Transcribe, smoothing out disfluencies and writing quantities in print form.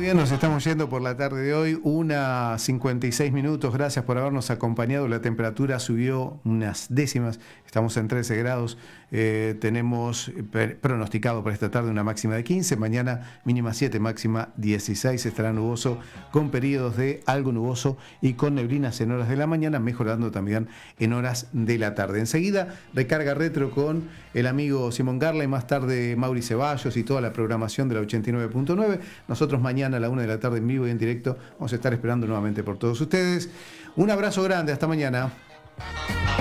bien, nos estamos yendo por la tarde de hoy, 1:56. Gracias por habernos acompañado. La temperatura subió unas décimas, estamos en 13 grados. Tenemos pronosticado para esta tarde una máxima de 15, mañana mínima 7, máxima 16. Estará nuboso con periodos de algo nuboso y con neblinas en horas de la mañana, mejorando también en horas de la tarde. Enseguida, recarga retro con el amigo Simón Garla y más tarde Mauri Ceballos y toda la programación de la 89.9. Nosotros mañana a la 1 de la tarde en vivo y en directo vamos a estar esperando nuevamente por todos ustedes. Un abrazo grande, hasta mañana.